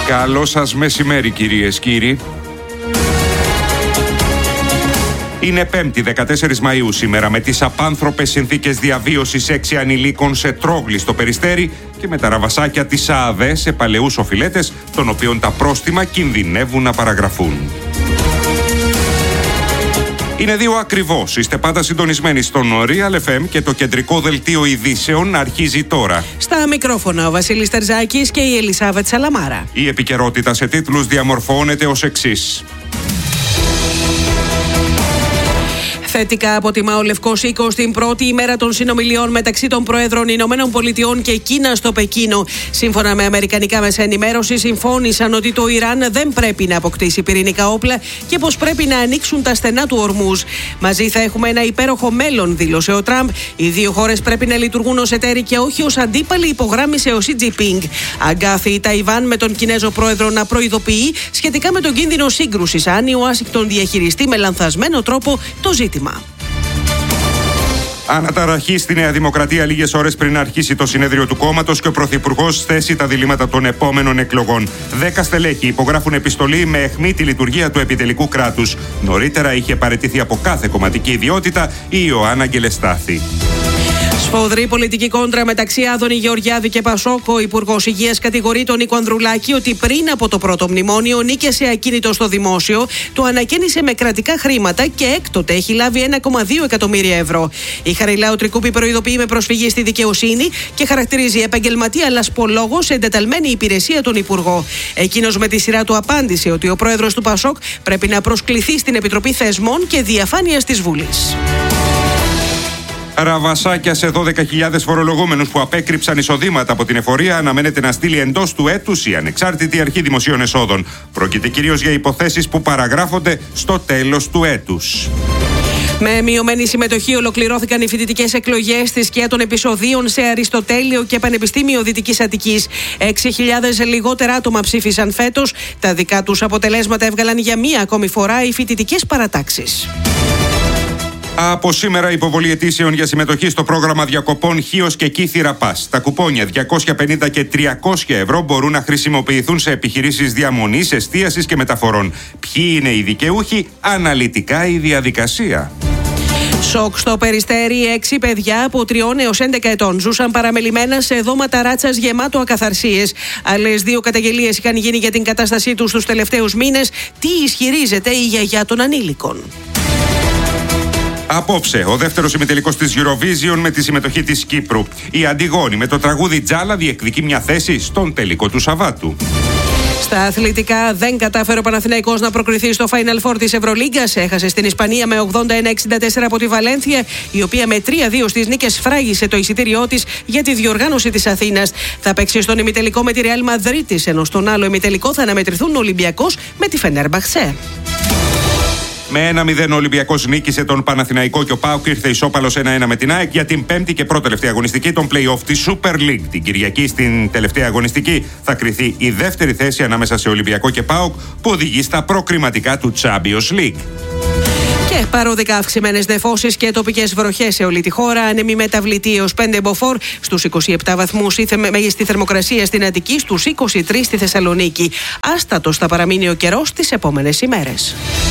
Καλό σας μεσημέρι, κυρίες, κύριοι. Είναι Πέμπτη, 14 Μαΐου σήμερα, με τις απάνθρωπες συνθήκες διαβίωσης 6 ανηλίκων σε Τρόγλη στο Περιστέρι και με τα ραβασάκια της ΑΑΔ σε παλαιούς οφειλέτες, των οποίων τα πρόστιμα κινδυνεύουν να παραγραφούν. Είναι 2 ακριβώς. Είστε πάντα συντονισμένοι στον Real FM και το κεντρικό δελτίο ειδήσεων αρχίζει τώρα. Στα μικρόφωνα ο Βασίλης Τερζάκης και η Ελισάβετ Σαλαμάρα. Η επικαιρότητα σε τίτλους διαμορφώνεται ως εξής. Θετικά αποτιμά ο Λευκός Οίκος την πρώτη ημέρα των συνομιλιών μεταξύ των Προέδρων Ηνωμένων Πολιτειών και Κίνας στο Πεκίνο. Σύμφωνα με αμερικανικά μέσα ενημέρωση, συμφώνησαν ότι το Ιράν δεν πρέπει να αποκτήσει πυρηνικά όπλα και πως πρέπει να ανοίξουν τα στενά του ορμούς. Μαζί θα έχουμε ένα υπέροχο μέλλον, δήλωσε ο Τραμπ. Οι δύο χώρες πρέπει να λειτουργούν ως εταίροι και όχι ως αντίπαλοι, υπογράμμισε ο Σι Τζινπίνγκ. Αγκάθι η Ταϊβάν με τον Κινέζο πρόεδρο να προειδοποιεί σχετικά με τον κίνδυνο σύγκρουσης αν η Ουάσιγκτον διαχειριστεί με λανθασμένο τρόπο το ζήτημα. Αναταραχή στη Νέα Δημοκρατία λίγες ώρες πριν αρχίσει το συνέδριο του κόμματος και ο Πρωθυπουργός θέσει τα διλήμματα των επόμενων εκλογών. 10 στελέχη υπογράφουν επιστολή με αιχμή τη λειτουργία του επιτελικού κράτους. Νωρίτερα είχε παραιτηθεί από κάθε κομματική ιδιότητα η Ιωάννα Γκελεστάθη. Σφοδρή πολιτική κόντρα μεταξύ Άδωνη Γεωργιάδη και Πασόκ. Ο Υπουργός Υγείας κατηγορεί τον Νίκο Ανδρουλάκη ότι πριν από το πρώτο μνημόνιο νίκησε ακίνητο στο δημόσιο, το ανακαίνισε με κρατικά χρήματα και έκτοτε έχει λάβει 1,2 εκατομμύρια ευρώ. Η Χαριλάου Τρικούπη προειδοποιεί με προσφυγή στη δικαιοσύνη και χαρακτηρίζει επαγγελματία λασπολόγο σε εντεταλμένη υπηρεσία τον Υπουργό. Εκείνος με τη σειρά του απάντησε ότι ο πρόεδρος του Πασόκ πρέπει να προσκληθεί στην Επιτροπή Θεσμών και Διαφάνειας της Βουλής. Ραβασάκια σε 12.000 φορολογούμενους που απέκρυψαν εισοδήματα από την εφορία αναμένεται να στείλει εντός του έτους η Ανεξάρτητη Αρχή Δημοσίων Εσόδων. Πρόκειται κυρίως για υποθέσεις που παραγράφονται στο τέλος του έτους. Με μειωμένη συμμετοχή ολοκληρώθηκαν οι φοιτητικές εκλογές στη σκιά των επεισοδίων σε Αριστοτέλειο και Πανεπιστήμιο Δυτικής Αττικής. 6.000 λιγότερα άτομα ψήφισαν φέτος. Τα δικά τους αποτελέσματα έβγαλαν για μία ακόμη φορά οι φοιτητικές παρατάξεις. Από σήμερα υποβολή αιτήσεων για συμμετοχή στο πρόγραμμα διακοπών Χίος και Κύθυρα Πας. Τα κουπόνια 250 και 300 ευρώ μπορούν να χρησιμοποιηθούν σε επιχειρήσεις διαμονής, εστίασης και μεταφορών. Ποιοι είναι οι δικαιούχοι, αναλυτικά η διαδικασία. Σοκ στο Περιστέρι, 6 παιδιά από 3 έως 11 ετών ζούσαν παραμελημένα σε δώματα ράτσας γεμάτο ακαθαρσίες. Άλλες 2 καταγγελίες είχαν γίνει για την κατάστασή τους τους τελευταίους μήνες. Τι ισχυρίζεται η γιαγιά των ανήλικων? Απόψε, ο δεύτερος ημιτελικός της Eurovision με τη συμμετοχή της Κύπρου. Η Αντιγόνη με το τραγούδι Τζάλα διεκδικεί μια θέση στον τελικό του Σαββάτου. Στα αθλητικά, δεν κατάφερε ο Παναθηναϊκός να προκριθεί στο Final Four της Ευρωλίγκας. Έχασε στην Ισπανία με 81-64 από τη Βαλένθια, η οποία με 3-2 στις νίκες φράγισε το εισιτήριό της για τη διοργάνωση της Αθήνας. Θα παίξει στον ημιτελικό με τη Ρεάλ Μαδρίτης, ενώ στον άλλο ημιτελικό θα αναμετρηθούν ο Ολυμπιακός με τη Φενέρμπαχτσε. Με 1-0 ο Ολυμπιακός νίκησε τον Παναθηναϊκό και ο ΠΑΟΚ ήρθε ισόπαλος 1-1 με την ΑΕΚ για την πέμπτη και πρώτη τελευταία αγωνιστική των play-off της Super League. Την Κυριακή στην τελευταία αγωνιστική θα κριθεί η δεύτερη θέση ανάμεσα σε Ολυμπιακό και ΠΑΟΚ που οδηγεί στα προκριματικά του Champions League. Και παρόδικα αυξημένες νεφώσεις και τοπικές βροχές σε όλη τη χώρα. Άνεμη μεταβλητή έως 5 μποφόρ, στους 27 βαθμούς η μέγιστη θερμοκρασία στην Αττική, στους 23 στη Θεσσαλονίκη. Άστατος θα παραμείνει ο καιρός τις επόμενες ημέρες.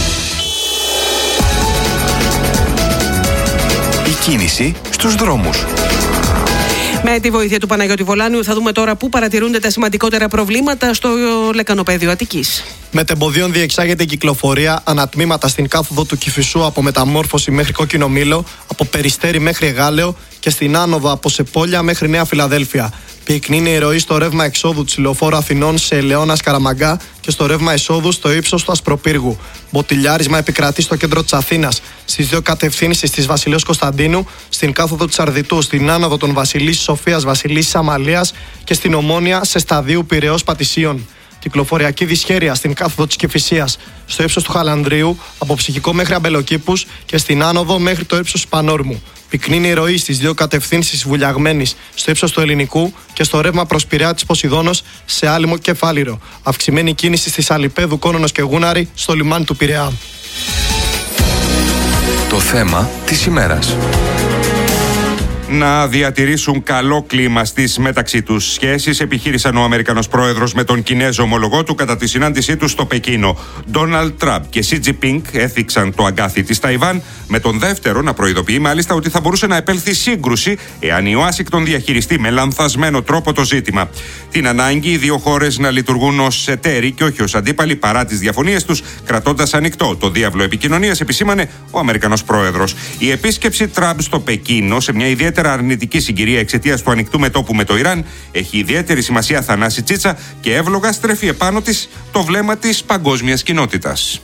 Κίνηση στους δρόμους. Με τη βοήθεια του Παναγιώτη Βολάνιου θα δούμε τώρα πού παρατηρούνται τα σημαντικότερα προβλήματα στο λεκανοπέδιο Αττικής. Μετεμποδίων διεξάγεται η κυκλοφορία ανατμήματα στην κάθοδο του Κηφισού από Μεταμόρφωση μέχρι Κόκκινο Μήλο, από Περιστέρι μέχρι Εγάλεο και στην άνοδο από Σεπόλια μέχρι Νέα Φιλαδέλφια. Πυκνή η ροή στο ρεύμα εξόδου της Λεωφόρου Αθηνών σε Ελαιώνα Καραμαγκά και στο ρεύμα εισόδου στο ύψος του Ασπροπύργου. Μποτιλιάρισμα επικρατεί στο κέντρο της Αθήνας, στις 2 κατευθύνσεις της Βασιλέως Κωνσταντίνου, στην κάθοδο της Αρδιτού, στην άνοδο των Βασιλίσσης Σοφίας, Βασιλίσσης Αμαλίας και στην Ομόνια σε σταδίου Πειραιώς Πατησίων. Κυκλοφοριακή δυσχέρεια στην κάθοδο της Κηφισίας, στο ύψος του Χαλανδρίου, από Ψυχικό μέχρι Αμπελοκήπους και στην άνοδο μέχρι το ύψος του Πανόρμου. Πυκνή η ροή στις 2 κατευθύνσεις Βουλιαγμένης, στο ύψος του Ελληνικού και στο ρεύμα προς Πειραιά της Ποσειδώνος σε Άλυμο και Φάληρο. Αυξημένη κίνηση στις Αλιπέδου, Κόνονος και Γούναρη στο λιμάνι του Πειραιά. Το θέμα της ημέρας. να διατηρήσουν καλό κλίμα στις μεταξύ τους σχέσεις, επιχείρησαν ο Αμερικανός πρόεδρος με τον Κινέζο ομολογό του κατά τη συνάντησή του στο Πεκίνο. Ντόναλντ Τραμπ και Σι Τζινπίνγκ έθιξαν το αγκάθι της Ταϊβάν, με τον δεύτερο να προειδοποιεί μάλιστα ότι θα μπορούσε να επέλθει σύγκρουση εάν η Ουάσιγκτον διαχειριστεί με λανθασμένο τρόπο το ζήτημα. Την ανάγκη οι δύο χώρες να λειτουργούν ως εταίροι και όχι ως αντίπαλοι παρά τις διαφωνίες τους, κρατώντας ανοιχτό το διάβλο επικοινωνίας, επισήμανε ο Αμερικανός πρόεδρος. Η επίσκεψη Τραμπ στο Πεκίνο, σε μια ιδιαίτερα αρνητική συγκυρία εξαιτίας του ανοιχτού μετώπου με το Ιράν, έχει ιδιαίτερη σημασία, Θανάση Τσίτσα, και εύλογα στρέφει επάνω της το βλέμμα της παγκόσμιας κοινότητας.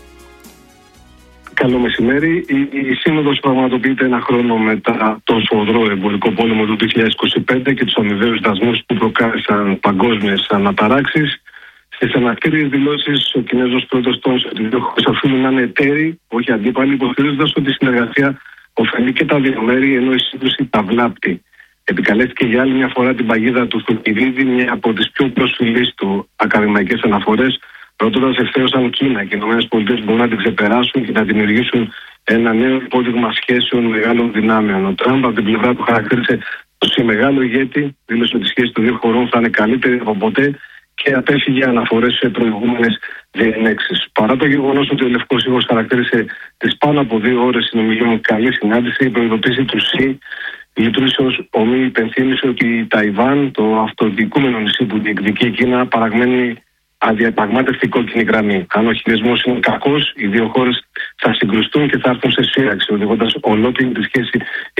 Καλό μεσημέρι. Η Σύνοδος πραγματοποιείται ένα χρόνο μετά τον σφοδρό εμπορικό πόλεμο του 2025 και τους αμοιβαίους δασμούς που προκάλεσαν παγκόσμιες αναταράξεις. Στις ανακτήριες δηλώσεις, ο Κινέζος πρόεδρος τόνισε ότι οι δύο χώρες οφείλουν να είναι εταίροι, όχι αντίπαλοι, υποστηρίζοντας ότι η συνεργασία ωφελεί και τα δύο μέρη, ενώ η σύγκρουση τα βλάπτει. Επικαλέστηκε για άλλη μια φορά την παγίδα του Θουκυδίδη, μια από τις πιο προσφυλείς του ακαδημαϊκές αναφορές, ρωτώντας ευθέως αν Κίνα και οι ΗΠΑ μπορούν να την ξεπεράσουν και να δημιουργήσουν ένα νέο υπόδειγμα σχέσεων μεγάλων δυνάμεων. Ο Τραμπ από την πλευρά του χαρακτήρισε ως μεγάλο ηγέτη, δήλωσε ότι η σχέση των δύο χωρών θα είναι καλύτερη από ποτέ και απέφυγε αναφορές σε προηγούμενες διενέξεις. Παρά το γεγονός ότι ο Λευκός Οίκος χαρακτήρισε τις πάνω από 2 ώρες συνομιλιών καλή συνάντηση, η προειδοποίηση του ΣΥ λειτουργήσε ως ομή, υπενθύμησε ότι η Ταϊβάν, το αυτοδιοικούμενο νησί που διεκδικεί η Κίνα, παραμένει αδιαπραγμάτευτη κόκκινη γραμμή. Αν ο χειρισμός είναι κακός, οι δύο χώρες θα συγκρουστούν και θα έρθουν σε σύραξη, οδηγώντας ολόκληρη τη σχέση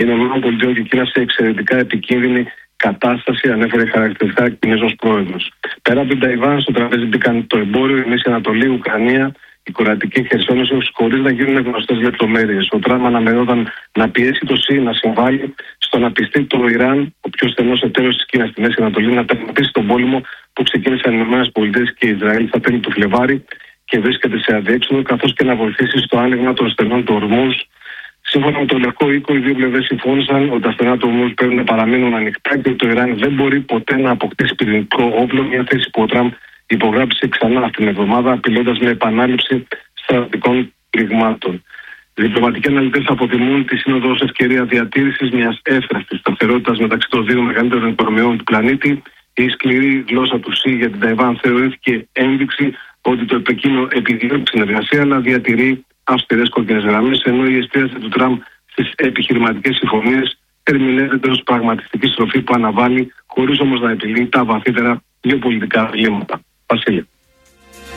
ΗΠΑ και Κίνα σε εξαιρετικά επικίνδυνη κατάσταση, ανέφερε χαρακτηριστικά ο Κινέζος πρόεδρος. Πέρα από την Ταϊβάν, στο τραπέζι μπήκαν το εμπόριο, η Μέση Ανατολή, η Ουκρανία, η κορεατική Χερσόνησο, χωρίς να γίνουν γνωστές λεπτομέρειες. Ο Τραμπ αναμενόταν να πιέσει το ΣΥ να συμβάλλει στο να πιστεί το Ιράν, ο πιο στενός εταίρος της Κίνας στη Μέση Ανατολή, να τερματίσει τον πόλεμο που ξεκίνησαν οι ΗΠΑ και Ισραήλ στα τέλη του Φλεβάρι και βρίσκεται σε αδιέξοδο, καθώς και να βοηθήσει στο άνοιγμα των στενών του Ορμούζ. Σύμφωνα με το Λευκό Οίκο, οι δύο πλευρές συμφώνησαν ότι τα στενά του Ορμούζ πρέπει να παραμείνουν ανοιχτά και ότι το Ιράν δεν μπορεί ποτέ να αποκτήσει πυρηνικό όπλο, μια θέση που ο Τραμπ υπογράψει ξανά αυτήν την εβδομάδα, απειλώντας με επανάληψη στρατιωτικών πληγμάτων. Οι διπλωματικοί αναλυτές αποτιμούν τη Σύνοδο ως ευκαιρία διατήρησης μιας εύθραστης σταθερότητας μεταξύ των δύο μεγαλύτερων οικονομιών του πλανήτη. Η σκληρή γλώσσα του ΣΥ για την Ταϊβάν θεωρήθηκε ένδειξη ότι το Πεκίνο επιδιώκει συνεργασία, αλλά διατηρεί αυστηρές κόκκινες γραμμές, ενώ η εστίαση του Τραμπ στις επιχειρηματικές συμφωνίες ερμηνεύεται ως πραγματιστική στροφή που αναβάλει, χωρίς όμως να επιλύει τα βαθύτερα γεωπολιτικά διλήμματα. Βασίλη.